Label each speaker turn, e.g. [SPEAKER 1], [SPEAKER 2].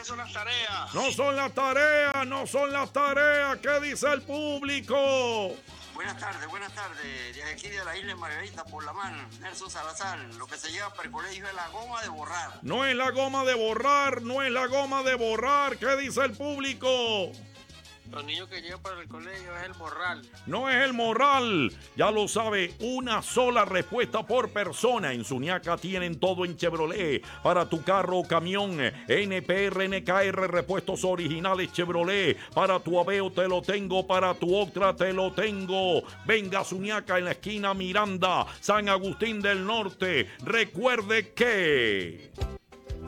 [SPEAKER 1] ¿Cuáles son las tareas?
[SPEAKER 2] No son las tareas, no son las tareas. ¿Qué dice el público?
[SPEAKER 1] Buenas tardes. Desde aquí de la isla de Margarita, por la mano, Nelson Salazar. Lo que se lleva para el colegio es la goma de borrar.
[SPEAKER 2] No es la goma de borrar, no es la goma de borrar. ¿Qué dice el público?
[SPEAKER 1] Los niños que llevan para el colegio es el morral.
[SPEAKER 2] No es el morral. Ya lo sabe, una sola respuesta por persona. En Suñaca tienen todo en Chevrolet. Para tu carro o camión, NPR, NKR, repuestos originales Chevrolet. Para tu Aveo te lo tengo, para tu Octra te lo tengo. Venga a Suñaca en la esquina Miranda, San Agustín del Norte. Recuerde que...